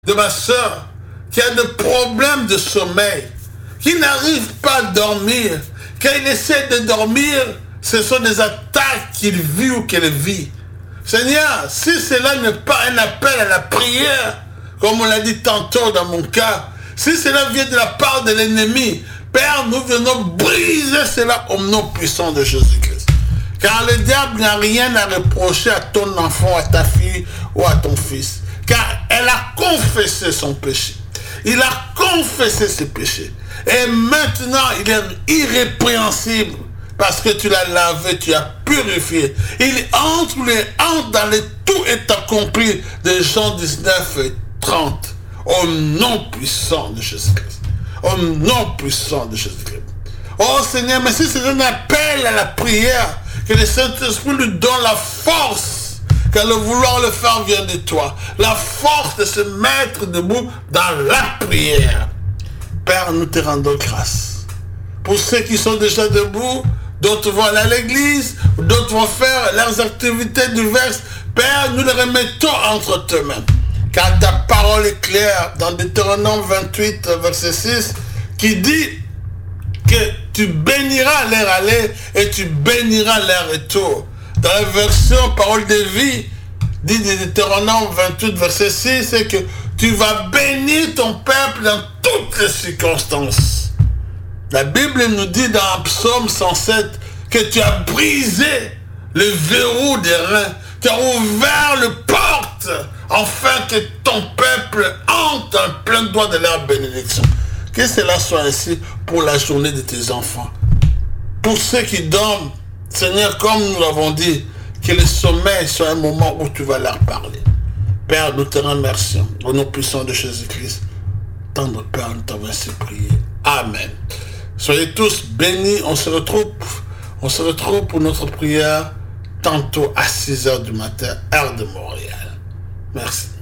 de ma soeur qui a des problèmes de sommeil, qui n'arrive pas à dormir. Quand il essaie de dormir, ce sont des attaques qu'il vit ou qu'elle vit. Seigneur, si cela n'est pas un appel à la prière, comme on l'a dit tantôt dans mon cas, si cela vient de la part de l'ennemi, Père, nous venons briser cela au nom puissant de Jésus-Christ. Car le diable n'a rien à reprocher à ton enfant, à ta fille ou à ton fils. Car elle a confessé son péché. Il a confessé ses péchés. Et maintenant, il est irrépréhensible. Parce que tu l'as lavé, tu as purifié. Il entre dans le tout est accompli de Jean 19 et 30. Au nom puissant de Jésus-Christ. Au nom puissant de Jésus-Christ. Oh Seigneur, mais si c'est un appel à la prière, que le Saint-Esprit lui donne la force, car le vouloir le faire vient de toi. La force de se mettre debout dans la prière. Père, nous te rendons grâce. Pour ceux qui sont déjà debout, d'autres vont aller à l'église, d'autres vont faire leurs activités diverses. Père, nous les remettons entre tes mains. Car ta parole est claire dans Deutéronome 28, verset 6, qui dit que tu béniras leur aller et tu béniras leur retour. Dans la version parole de vie, dit de Deutéronome 28, verset 6, c'est que tu vas bénir ton peuple dans toutes les circonstances. La Bible nous dit dans Psaume 107 que tu as brisé le verrou des reins, tu as ouvert les portes afin que ton peuple entre en plein droit de leur bénédiction. Que cela soit ainsi pour la journée de tes enfants. Pour ceux qui dorment, Seigneur, comme nous l'avons dit, que le sommeil soit un moment où tu vas leur parler. Père, nous te remercions. Au nom puissant de Jésus-Christ, tendre Père, nous t'avons ainsi prié. Amen. Soyez tous bénis. On se retrouve pour notre prière tantôt à 6h du matin, heure de Montréal. Merci.